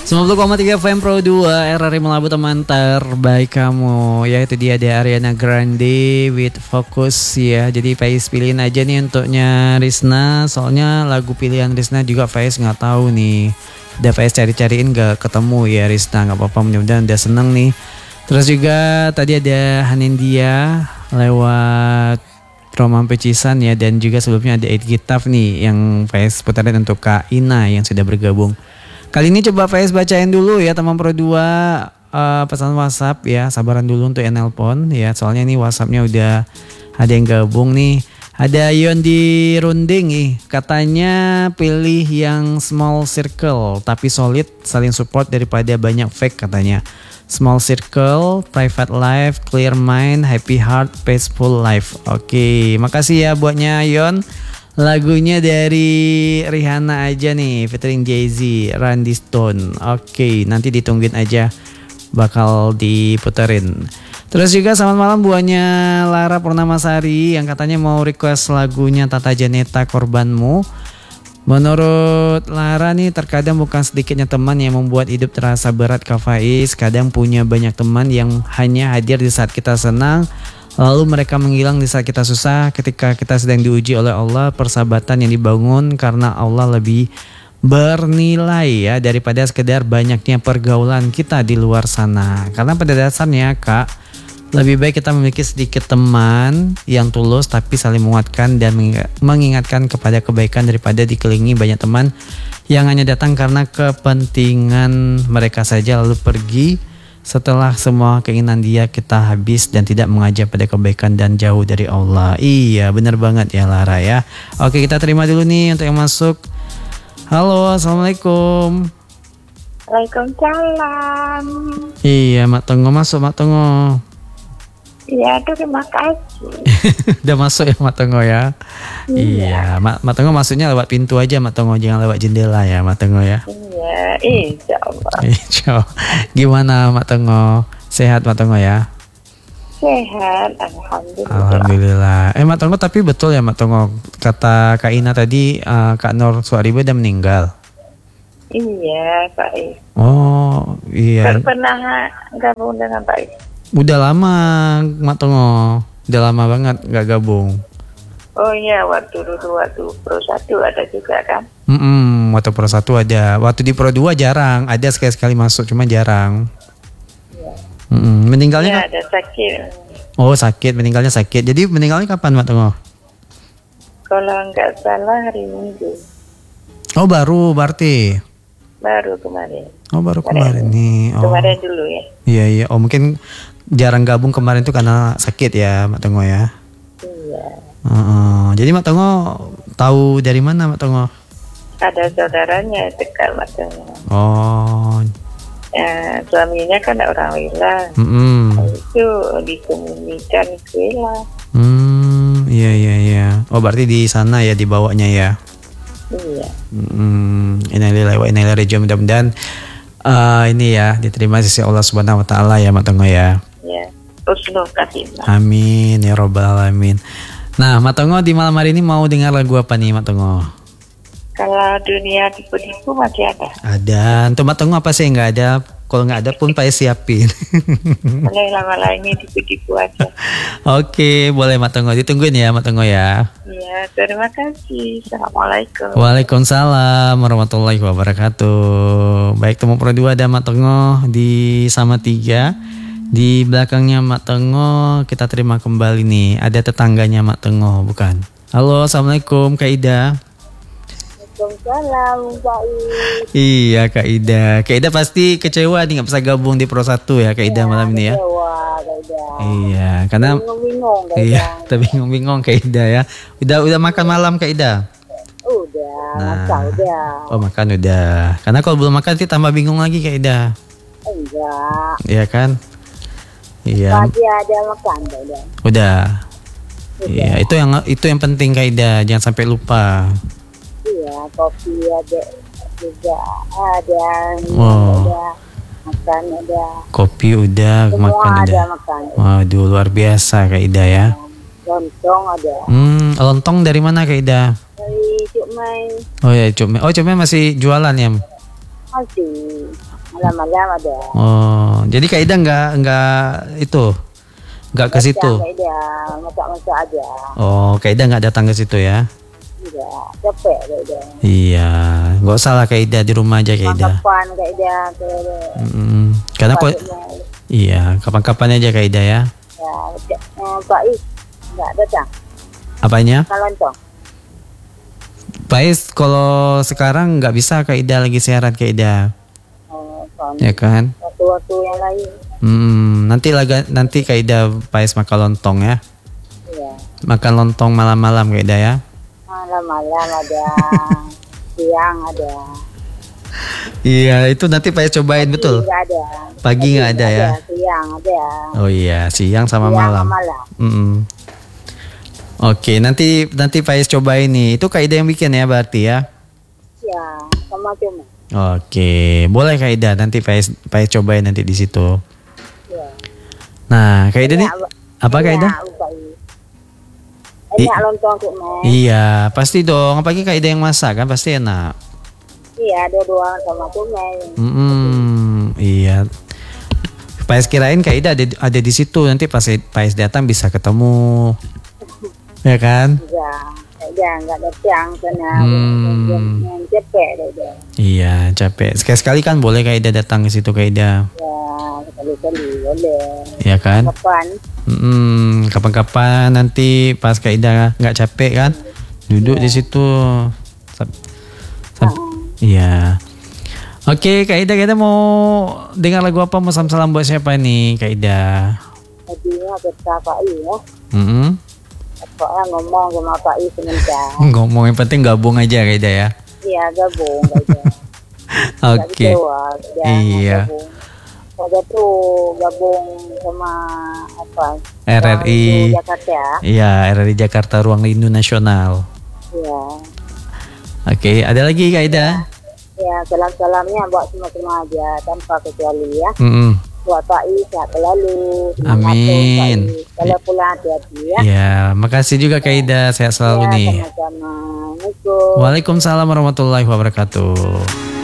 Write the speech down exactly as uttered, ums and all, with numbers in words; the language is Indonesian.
sembilan puluh koma tiga F M Pro dua R R I Melabu, teman terbaik kamu. Ya, itu dia ada Ariana Grande with Focus ya. Jadi Faiz pilihin aja nih untuknya Rizna. Soalnya lagu pilihan Rizna juga Faiz gak tahu nih. Udah Faiz cari-cariin gak ketemu ya Rizna. Gak apa-apa, mudah-mudahan udah seneng nih. Terus juga tadi ada Hanindya lewat Roman Pecisan ya. Dan juga sebelumnya ada Ed Gitaf nih yang Faiz putarin untuk Kak Ina yang sudah bergabung. Kali ini coba Faiz bacain dulu ya teman Pro dua uh, pesan WhatsApp ya. Sabaran dulu untuk yang nelpon ya. Soalnya ini WhatsAppnya udah ada yang gabung nih. Ada Yon di Runding nih. Katanya pilih yang small circle tapi solid, saling support daripada banyak fake katanya. Small circle, private life, clear mind, happy heart, peaceful life. Oke, makasih ya buatnya Yon. Lagunya dari Rihanna aja nih, featuring Jay-Z, Randy Stone. Oke, nanti ditungguin aja, bakal diputerin. Terus juga selamat malam buahnya Lara Purnamasari yang katanya mau request lagunya Tata Janeta, Korbanmu. Menurut Lara nih, terkadang bukan sedikitnya teman yang membuat hidup terasa berat Kak Faiz. Kadang punya banyak teman yang hanya hadir di saat kita senang, lalu mereka menghilang di saat kita susah. Ketika kita sedang diuji oleh Allah, persahabatan yang dibangun karena Allah lebih bernilai ya daripada sekedar banyaknya pergaulan kita di luar sana. Karena pada dasarnya Kak, lebih baik kita memiliki sedikit teman yang tulus tapi saling menguatkan dan mengingatkan kepada kebaikan daripada dikelilingi banyak teman yang hanya datang karena kepentingan mereka saja lalu pergi setelah semua keinginan dia kita habis dan tidak mengajak pada kebaikan dan jauh dari Allah. Iya, benar banget ya Lara ya. Oke, kita terima dulu nih untuk yang masuk. Halo, assalamualaikum. Waalaikumsalam. Iya, Mak Tenggo masuk, Mak Tenggo. Iya, terima kasih. Udah masuk ya Mak Tenggo ya. Iya, iya Mak, Mak Tenggo masuknya lewat pintu aja Mak Tenggo, jangan lewat jendela ya Mak Tenggo ya. Iya, insya Allah. Insya Allah. Gimana Mak Tenggo? Sehat Mak Tenggo ya? Sehat, alhamdulillah. Alhamdulillah. Eh Mak Tenggo, tapi betul ya Mak Tenggo, kata Kak Ina tadi uh, Kak Nur Suariba udah meninggal. Iya Pak Is. Oh iya. Baru pernah gabung dengan Pak Is. Udah lama Mak Tenggo, udah lama banget gak gabung. Oh iya, waktu dulu waktu Pro satu ada juga kan? Mm-mm, waktu Pro satu ada, waktu di Pro dua jarang, ada sekali-sekali masuk cuma jarang. Iya. Mm-mm. Meninggalnya Ya, kan? ada sakit. Oh sakit, meninggalnya sakit. Jadi meninggalnya kapan Mak Tenggo? Kalau nggak salah hari Minggu. Oh baru berarti. Baru kemarin. Oh baru kemarin, kemarin nih. Oh. Kemarin dulu ya. Iya iya. Oh mungkin jarang gabung kemarin tuh karena sakit ya Mak Tenggo ya. Iya. Uh-uh. Jadi Mak Tenggo tahu dari mana Mak Tenggo? Ada saudaranya dekat Mak Tenggo. Oh. Ya, suaminya kan orang Wela. Mm-hmm. Itu dikemunikan ke Wela. Hmm, iya iya iya. Oh berarti di sana ya dibawanya ya. Iya. Hmm, innalillahi wa inna ilaihi raji'un. Mudah-mudahan uh, ini ya diterima sisi Allah Subhanahu wa taala ya Mak Tenggo ya. Ya. Husnul khatimah. Amin ya rabbal alamin. Nah, Mak Tenggo di malam hari ini mau dengar lagu apa nih Mak Tenggo? Kalau dunia tipu-tipu masih ada. Ada. Untuk Mak Tenggo apa sih yang nggak ada? Kalau nggak ada pun Pak siapin. Mulai lama-lama ini tipu-tipu aja. Oke, boleh Mak Tenggo. Ditungguin ya Mak Tenggo ya. Iya, terima kasih. Assalamualaikum. Waalaikumsalam warahmatullahi wabarakatuh. Baik, temu Pro dua ada Mak Tenggo di sama tiga. Di belakangnya Mak Tenggo kita terima kembali nih. Ada tetangganya Mak Tenggo, bukan? Halo, assalamualaikum Kak Ida. Waalaikumsalam Pak Is. Iya Kak Ida. Kak Ida pasti kecewa nih gak bisa gabung di Pro satu ya Kak Ida ya, malam ini ya. Kecewa Kak Ida. Iya, karena bingung-bingung Kak Ida. Iya, tapi bingung-bingung Kak Ida ya. Udah udah makan malam Kak Ida? Udah, nah, makan udah. Oh makan udah. Karena kalau belum makan sih tambah bingung lagi Kak Ida. Enggak. Iya kan? Iya. Tadi ada makan Kak Ida. Udah. Iya, itu yang itu yang penting Kak Ida, jangan sampai lupa. Iya, kopi ada juga, ada, wow. ada makan ada. Kopi udah, semua makan ada udah. Makan. Waduh, luar biasa Kak Ida ya. Lontong ada. Hmm, lontong dari mana Kak Ida? Dari Cuk Mai. Oh ya, Cuk Mai. Oh, Cuk Mai masih jualan ya? Masih. Malam-malam ada. Oh, jadi Kak Ida nggak nggak itu, nggak ke situ. Kak Ida masak-masak aja. Oh, Kak Ida nggak datang ke situ ya? Iya, capek Kak Ida. Iya, nggak usah lah Kak Ida, di rumah aja Kak Ida. Kapan Kak Ida ke Mm, karena kok, iya, kapan-kapan aja Kak Ida ya. Ya, eh, Pak Is nggak datang. Apanya? Kalontong. Pak Is, kalau sekarang nggak bisa Kak Ida lagi siaran Kak Ida, Oh, kan. ya kan? Waktu-waktu yang lain. Hmm, nanti laga, nanti Kak Ida Pak Is makan lontong ya. Iya. Makan lontong malam-malam Kak Ida ya. Malam-malam ada. Siang ada. Iya, itu nanti Pak Is cobain betul. Nggak ada. Pagi nggak ada ya? Siang ada. Oh iya, siang sama Siang malam. sama malam. Mm-mm. Oke, nanti nanti Pak Is cobain nih. Itu Kak Ida yang bikin ya berarti ya. Ya, sama cuma. Oke, boleh Kak Ida, nanti Pak Is, Pak Is cobain nanti di situ. Ya. Nah, Kak Ida nih apa Kak Ida? Enak lontong tuh, Mas. Iya, pasti dong. Apalagi Kak Ida yang masak kan pasti enak. Iya, dua-dua sama tuh, Mas. Mm-mm, iya. Pak Is kirain Kak Ida ada, ada di situ, nanti pas Pak Is datang bisa ketemu. Ya kan? Iya, ya nggak datang sana. Hmm. Yang capek deh dia. Iya, capek. Sekali-sekali kan boleh Kak Ida datang ke situ Kak Ida. Ya, sekali-kali boleh. Iya kan? Kapan? Mm-mm, kapan-kapan nanti pas Kak Ida nggak capek kan, duduk di situ. Sab- sab- Iya. Oke Kak Ida, kita mau dengar lagu apa? Mau salam-salam buat siapa nih Kak Ida? Tadinya kita Pak I ya. Mm-mm. Pokoknya ngomong sama Pak I sebentar. Ngomong yang penting gabung aja Kak Ida ya. Iya, gabung aja. Oke. Iya. Saya tuh gabung sama apa? R R I Jakarta. Iya, R R I Jakarta Ruang Rindu Nasional. Iya. Oke, ada lagi Kak Ida? Ya, salam-salamnya buat semua-semua aja tanpa kecuali ya. Mm-mm. Buat Pak I sehat selalu. Amin. Kalau pulang hati-hati ya. Ya, makasih juga Kak Ida, sehat selalu Ya, nih. sama-sama. Assalamualaikum. Waalaikumsalam warahmatullahi wabarakatuh.